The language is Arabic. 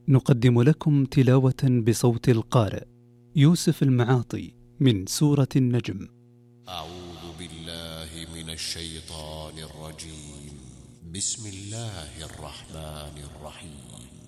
نقدم لكم تلاوة بصوت القارئ يوسف المعاطي من سورة النجم. أعوذ بالله من الشيطان الرجيم. بسم الله الرحمن الرحيم.